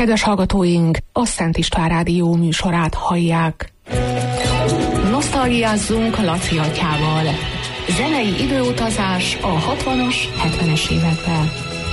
Kedves hallgatóink, a Szent István Rádió műsorát hallják. Nosztalgiázzunk Laci atyával. Zenei időutazás a 60-as, 70-es években.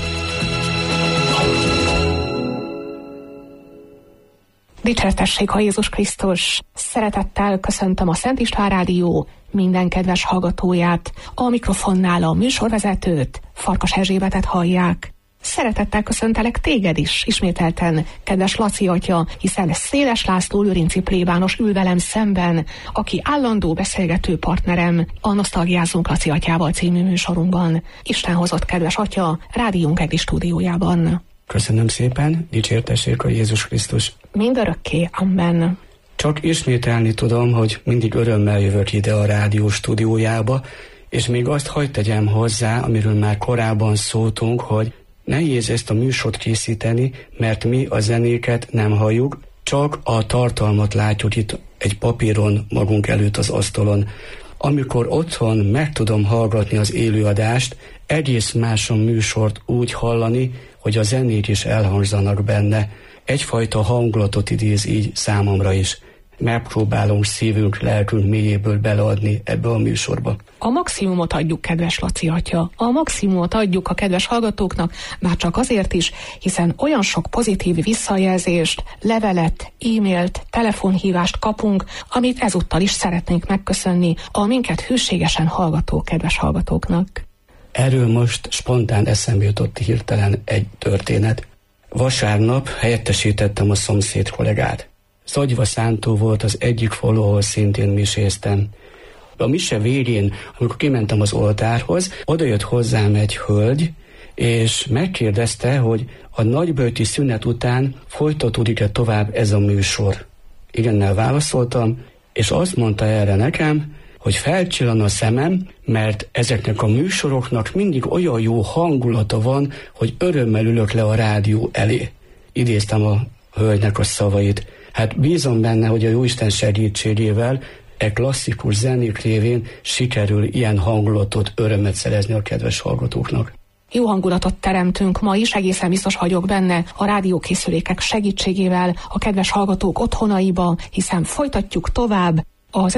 Dicsértessék a Jézus Krisztus! Szeretettel köszöntöm a Szent István Rádió minden kedves hallgatóját. A mikrofonnál a műsorvezetőt, Farkas Erzsébetet hallják. Szeretettel köszöntelek téged is, ismételten, kedves Laci atya, hiszen Széles László lőrinci plébános ül velem szemben, aki állandó beszélgető partnerem a Nosztalgiázzunk Laci atyával című műsorunkban. Isten hozott, kedves atya, rádiónk egri stúdiójában. Köszönöm szépen, dicsértessék a Jézus Krisztus. Mindörökké, amen. Csak ismételni tudom, hogy mindig örömmel jövök ide a rádió stúdiójába, és még azt hadd tegyem hozzá, amiről már korábban szóltunk, hogy nehéz ezt a műsort készíteni, mert mi a zenéket nem halljuk, csak a tartalmat látjuk itt egy papíron magunk előtt az asztalon. Amikor otthon meg tudom hallgatni az élőadást, egész más a műsort úgy hallani, hogy a zenék is elhangzanak benne. Egyfajta hangulatot idéz így számomra is. Megpróbálunk szívünk, lelkünk mélyéből beleadni ebbe a műsorba. A maximumot adjuk, kedves Laci atya. A maximumot adjuk a kedves hallgatóknak, már csak azért is, hiszen olyan sok pozitív visszajelzést, levelet, e-mailt, telefonhívást kapunk, amit ezúttal is szeretnénk megköszönni a minket hűségesen hallgató kedves hallgatóknak. Erről most spontán eszembe jutott hirtelen egy történet. Vasárnap helyettesítettem a szomszéd kollégát. Zagyva Szántó volt az egyik falu, ahol szintén miséztem. A mise végén, amikor kimentem az oltárhoz, odajött hozzám egy hölgy, és megkérdezte, hogy a nagyböjti szünet után folytatódik-e tovább ez a műsor. Igennel válaszoltam, és azt mondta erre nekem, hogy felcsillan a szemem, mert ezeknek a műsoroknak mindig olyan jó hangulata van, hogy örömmel ülök le a rádió elé. Idéztem a hölgynek a szavait. Hát bízom benne, hogy a Jóisten segítségével klasszikus zenék révén sikerül ilyen hangulatot, örömet szerezni a kedves hallgatóknak. Jó hangulatot teremtünk ma is, egészen biztos vagyok benne, a rádiókészülékek segítségével a kedves hallgatók otthonaiba, hiszen folytatjuk tovább az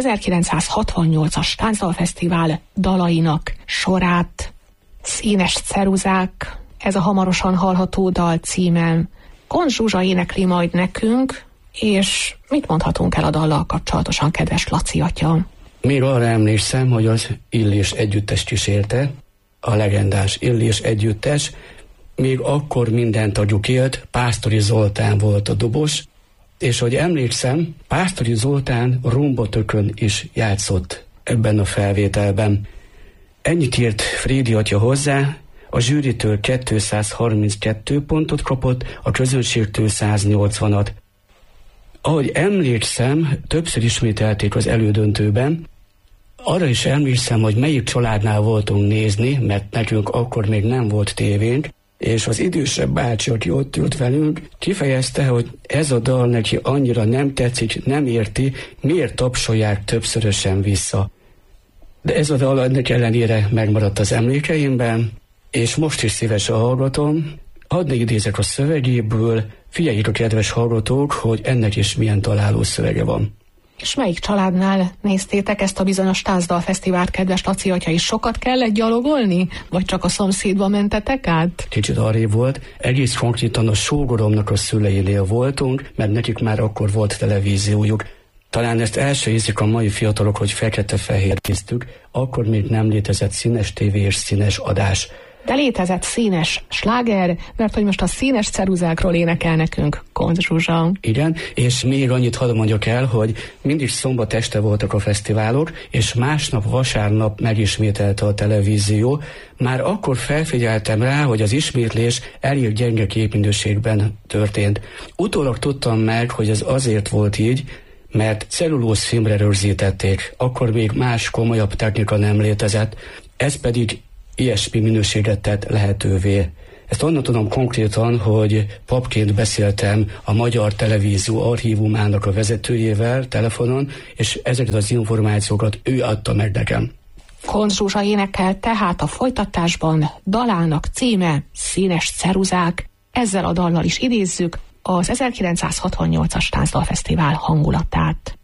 1968-as Táncdalfesztivál dalainak sorát. Színes ceruzák, ez a hamarosan hallható dal címen. Koncz Zsuzsa énekli majd nekünk, és mit mondhatunk el a dallal kapcsolatosan, kedves Laci atya? Még arra emlékszem, hogy az Illés együttes kísérte, a legendás Illés együttes, még akkor minden tagjuk élt, Pásztori Zoltán volt a dobos, és hogy emlékszem, Pásztori Zoltán rumbotökön is játszott ebben a felvételben. Ennyit írt Frédi atya hozzá, a zsűritől 232 pontot kapott, a közönségtől 180-at. Ahogy emlékszem, többször ismételték az elődöntőben, arra is emlékszem, hogy melyik családnál voltunk nézni, mert nekünk akkor még nem volt tévénk, és az idősebb bácsi, aki ott ült velünk, kifejezte, hogy ez a dal neki annyira nem tetszik, nem érti, miért tapsolják többszörösen vissza. De ez a dal ennek ellenére megmaradt az emlékeimben, és most is szívesen hallgatom. Hadd idézek a szövegéből, figyeljék a kedves hallgatók, hogy ennek is milyen találó szövege van. És melyik családnál néztétek ezt a bizonyos Táncdalfesztivált, kedves Laci atya, is sokat kellett gyalogolni? Vagy csak a szomszédba mentetek át? Kicsit arrébb volt, egész konkrétan a sógoromnak a szüleinél voltunk, mert nekik már akkor volt televíziójuk. Talán ezt első ízik a mai fiatalok, hogy fekete-fehér néztük, akkor még nem létezett színes tévé és színes adás. De létezett színes sláger, mert hogy most a színes ceruzákról énekel nekünk Koncz Zsuzsa. Igen, és még annyit hadd mondjak el, hogy mindig szombat este voltak a fesztiválok, és másnap vasárnap megismételte a televízió. Már akkor felfigyeltem rá, hogy az ismétlés elég gyenge képminőségben történt. Utólag tudtam meg, hogy ez azért volt így, mert cellulóz filmre rögzítették. Akkor még más komolyabb technika nem létezett, ez pedig ilyesmi minőséget tett lehetővé. Ezt onnan tudom konkrétan, hogy papként beszéltem a Magyar Televízió archívumának a vezetőjével telefonon, és ezeket az információkat ő adta meg nekem. Koncz Zsuzsa énekel tehát a folytatásban, dalának címe Színes ceruzák. Ezzel a dallal is idézzük az 1968-as Táncdalfesztivál hangulatát.